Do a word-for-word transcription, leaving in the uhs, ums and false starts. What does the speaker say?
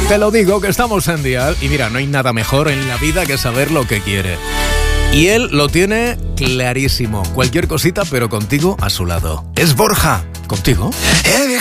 Te lo digo, que estamos en Dial. Y mira, no hay nada mejor en la vida que saber lo que quiere. Y él lo tiene clarísimo. Cualquier cosita, pero contigo a su lado. Es Borja. ¿Contigo?